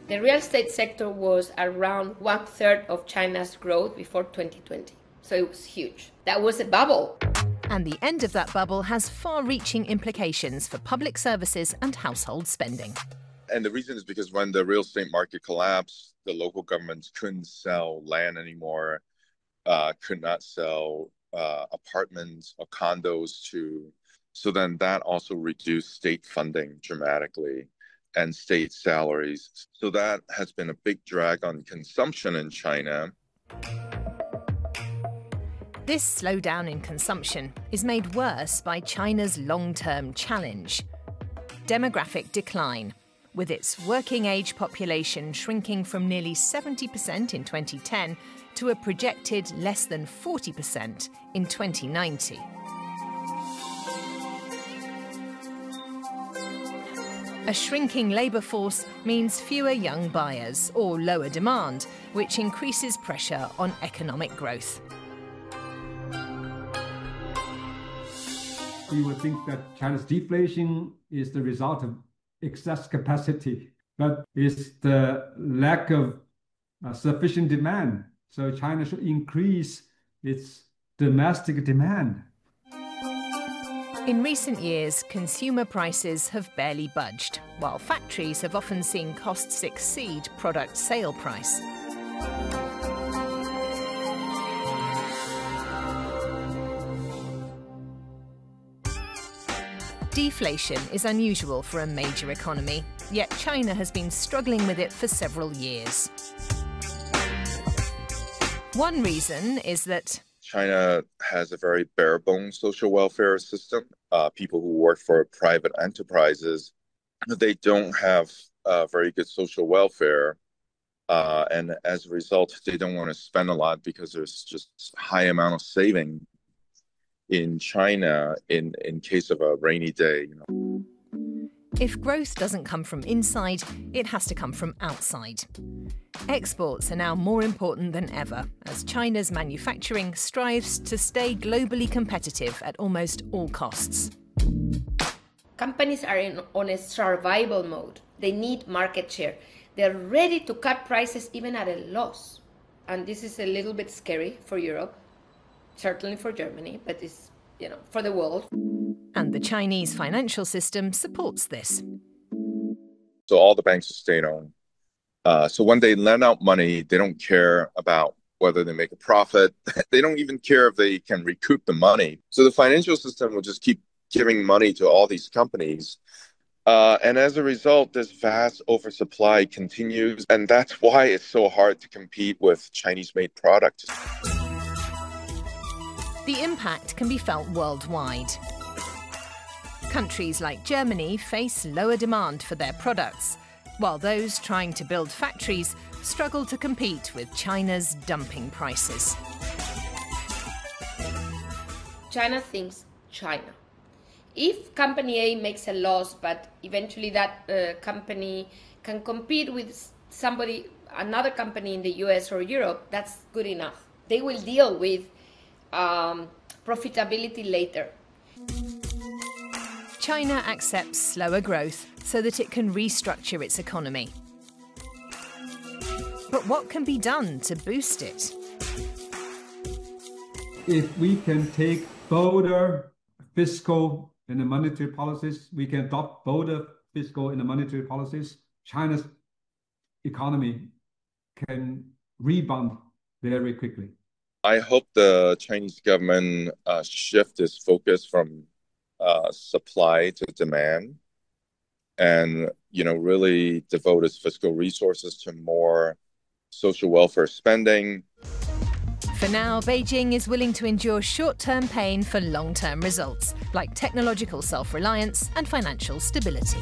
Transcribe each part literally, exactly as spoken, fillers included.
The real estate sector was around one third of China's growth before twenty twenty. So it was huge. That was a bubble. And the end of that bubble has far-reaching implications for public services and household spending. And the reason is because when the real estate market collapsed, the local governments couldn't sell land anymore, uh, could not sell uh, apartments or condos to. So then that also reduced state funding dramatically and state salaries. So that has been a big drag on consumption in China. This slowdown in consumption is made worse by China's long-term challenge: demographic decline, with its working-age population shrinking from nearly seventy percent in twenty ten to a projected less than forty percent in twenty ninety. A shrinking labour force means fewer young buyers or lower demand, which increases pressure on economic growth. We would think that China's deflation is the result of excess capacity, but it's the lack of uh, sufficient demand. So China should increase its domestic demand. In recent years, consumer prices have barely budged, while factories have often seen costs exceed product sale price. Deflation is unusual for a major economy, yet China has been struggling with it for several years. One reason is that China has a very bare-bones social welfare system. Uh, people who work for private enterprises, they don't have uh, very good social welfare. Uh, and as a result, they don't want to spend a lot because there's just a high amount of saving in China in, in case of a rainy day. You know. If growth doesn't come from inside, it has to come from outside. Exports are now more important than ever, as China's manufacturing strives to stay globally competitive at almost all costs. Companies are in, on a survival mode. They need market share. They're ready to cut prices even at a loss. And this is a little bit scary for Europe, certainly for Germany, but it's, you know, for the world. And the Chinese financial system supports this. So all the banks are state-owned. Uh, so when they lend out money, they don't care about whether they make a profit. They don't even care if they can recoup the money. So the financial system will just keep giving money to all these companies. Uh, and as a result, this vast oversupply continues. And that's why it's so hard to compete with Chinese-made products. The impact can be felt worldwide. Countries like Germany face lower demand for their products, while those trying to build factories struggle to compete with China's dumping prices. China thinks China. If company A makes a loss, but eventually that uh, company can compete with somebody, another company in the U S or Europe, that's good enough. They will deal with um, profitability later. China accepts slower growth so that it can restructure its economy. But what can be done to boost it? If we can take bolder fiscal and monetary policies, we can adopt bolder fiscal and monetary policies, China's economy can rebound very quickly. I hope the Chinese government uh, shift its focus from uh, supply to demand, and you know really devote its fiscal resources to more social welfare spending. For now, Beijing is willing to endure short-term pain for long-term results, like technological self-reliance and financial stability.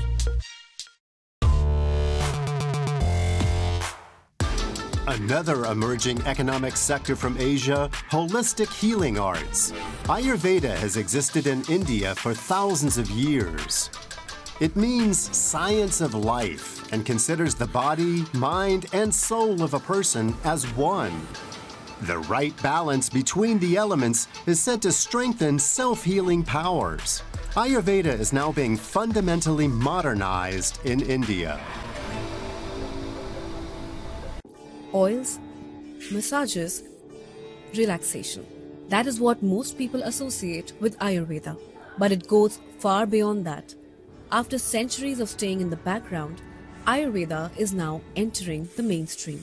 Another emerging economic sector from Asia, holistic healing arts. Ayurveda has existed in India for thousands of years. It means science of life and considers the body, mind, and soul of a person as one. The right balance between the elements is said to strengthen self-healing powers. Ayurveda is now being fundamentally modernized in India. oils, massages, relaxation. That is what most people associate with Ayurveda. But it goes far beyond that. After centuries of staying in the background, Ayurveda is now entering the mainstream.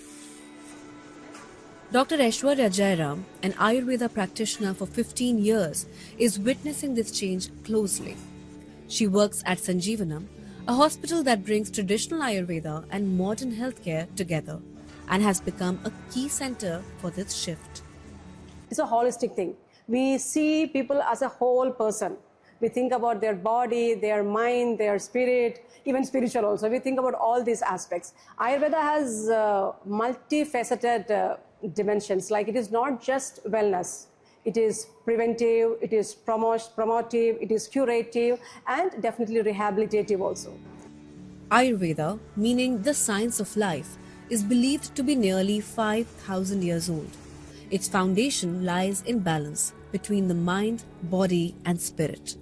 Doctor Aishwarya Jairam, an Ayurveda practitioner for fifteen years, is witnessing this change closely. She works at Sanjeevanam, a hospital that brings traditional Ayurveda and modern healthcare together, and has become a key center for this shift. It's a holistic thing. We see people as a whole person. We think about their body, their mind, their spirit, even spiritual also. We think about all these aspects. Ayurveda has uh, multifaceted uh, dimensions. Like, it is not just wellness. It is preventive, it is promote, promotive, it is curative, and definitely rehabilitative also. Ayurveda, meaning the science of life, is believed to be nearly five thousand years old. Its foundation lies in balance between the mind, body, and spirit.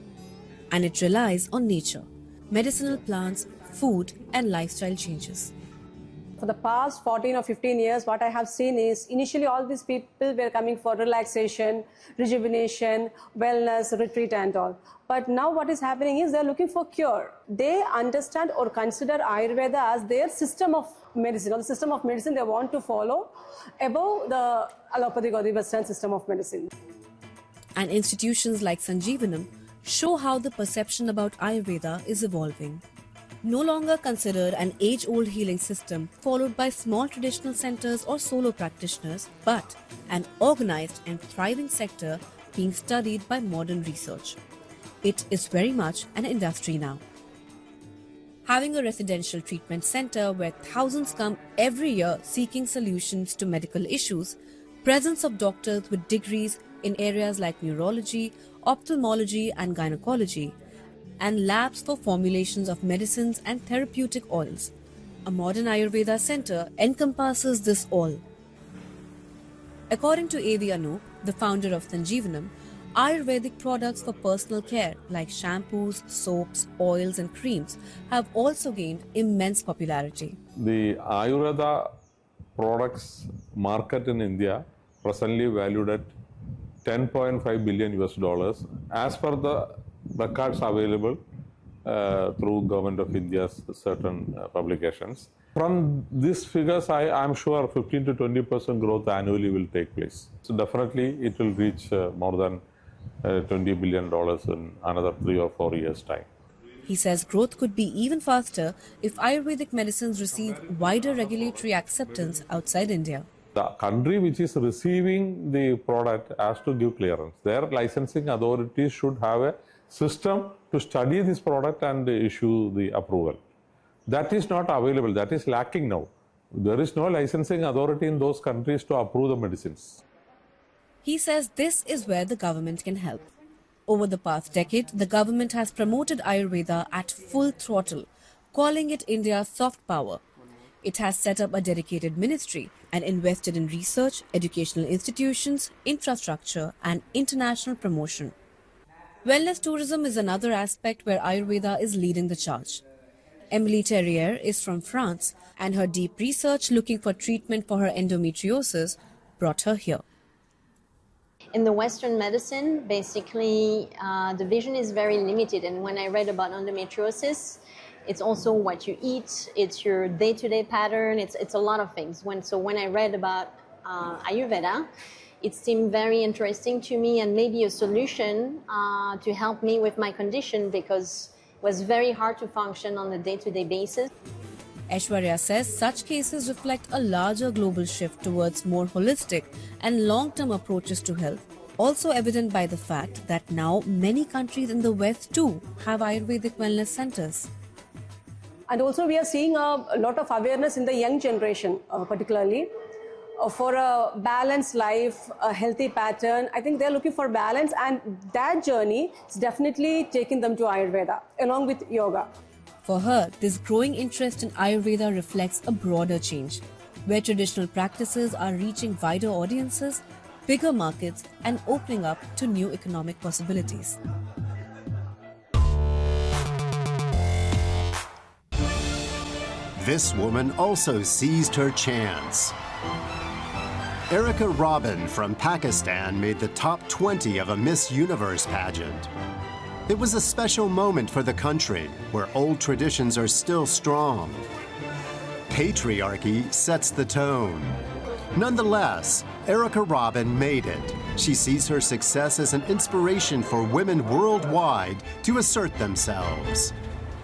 And it relies on nature, medicinal plants, food, and lifestyle changes. For the past fourteen or fifteen years, what I have seen is initially all these people were coming for relaxation, rejuvenation, wellness, retreat and all. But now what is happening is they're looking for cure. They understand or consider Ayurveda as their system of medicine, or the system of medicine they want to follow above the allopathic or the Western system of medicine. And institutions like Sanjeevanam show how the perception about Ayurveda is evolving. No longer considered an age-old healing system followed by small traditional centers or solo practitioners, but an organized and thriving sector being studied by modern research. It is very much an industry now. Having a residential treatment center where thousands come every year seeking solutions to medical issues, presence of doctors with degrees in areas like neurology, ophthalmology and gynecology, and labs for formulations of medicines and therapeutic oils. A modern Ayurveda center encompasses this all. According to A V Anup, the founder of Sanjeevanam, Ayurvedic products for personal care like shampoos, soaps, oils and creams have also gained immense popularity. The Ayurveda products market in India presently valued at ten point five billion U S dollars as per the records available uh, through Government of India's certain uh, publications. From these figures, I am sure fifteen to twenty percent growth annually will take place. So definitely it will reach uh, more than uh, twenty billion dollars in another three or four years' time. He says growth could be even faster if Ayurvedic medicines receive wider regulatory acceptance outside India. The country which is receiving the product has to give clearance. Their licensing authorities should have a system to study this product and issue the approval. That is not available. That is lacking now. There is no licensing authority in those countries to approve the medicines. He says this is where the government can help. Over the past decade, the government has promoted Ayurveda at full throttle, calling it India's soft power. It has set up a dedicated ministry and invested in research, educational institutions, infrastructure, and international promotion. Wellness tourism is another aspect where Ayurveda is leading the charge. Emily Terrier is from France, and her deep research looking for treatment for her endometriosis brought her here. In the Western medicine, basically, uh, the vision is very limited. And when I read about endometriosis, it's also what you eat, it's your day-to-day pattern, it's, it's a lot of things. When, so when I read about uh, Ayurveda, it seemed very interesting to me and maybe a solution uh, to help me with my condition, because it was very hard to function on a day-to-day basis. Aishwarya says such cases reflect a larger global shift towards more holistic and long-term approaches to health, also evident by the fact that now many countries in the West too have Ayurvedic wellness centers. And also we are seeing a, a lot of awareness in the young generation, uh, particularly. Uh, for a balanced life, a healthy pattern. I think they're looking for balance, and that journey is definitely taking them to Ayurveda, along with yoga. For her, this growing interest in Ayurveda reflects a broader change, where traditional practices are reaching wider audiences, bigger markets, and opening up to new economic possibilities. This woman also seized her chance. Erica Robin from Pakistan made the top twenty of a Miss Universe pageant. It was a special moment for the country, where old traditions are still strong. Patriarchy sets the tone. Nonetheless, Erica Robin made it. She sees her success as an inspiration for women worldwide to assert themselves.